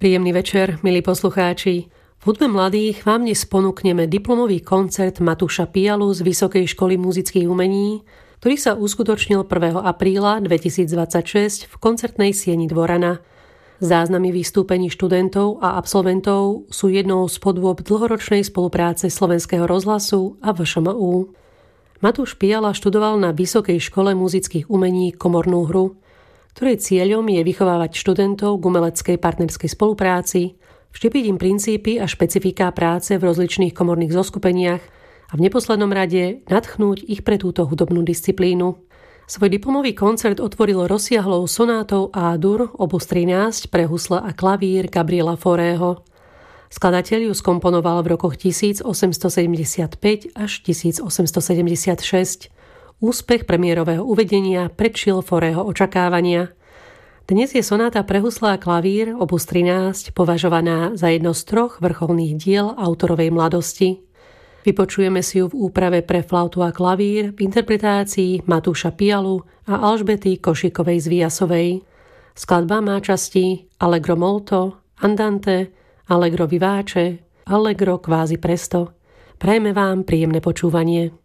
Príjemný večer, milí poslucháči. V hudbe mladých vám dnes ponúkneme diplomový koncert Matúša Pijalu z Vysokej školy muzických umení, ktorý sa uskutočnil 1. apríla 2026 v koncertnej sieni Dvorana. Záznamy vystúpení študentov a absolventov sú jednou z podôb dlhoročnej spolupráce Slovenského rozhlasu a VŠMU. Matúš Pijala študoval na Vysokej škole muzických umení komornú hru, ktorej cieľom je vychovávať študentov k umeleckej partnerskej spolupráci, vštepiť im princípy a špecifiká práce v rozličných komorných zoskupeniach a v neposlednom rade nadchnúť ich pre túto hudobnú disciplínu. Svoj diplomový koncert otvoril rozsiahlou sonátou A-dur opus 13 pre husle a klavír Gabriela Faurého. Skladateľ ju skomponoval v rokoch 1875 až 1876. Úspech premiérového uvedenia predčil Faurého očakávania. Dnes je sonáta pre husle a klavír opus 13 považovaná za jedno z troch vrcholných diel autorovej mladosti. Vypočujeme si ju v úprave pre flautu a klavír v interpretácii Matúša Pijalu a Alžbety Košikovej-Zviasovej. Skladba má časti Allegro molto, Andante, Allegro vivace, Allegro quasi presto. Prajeme vám príjemné počúvanie.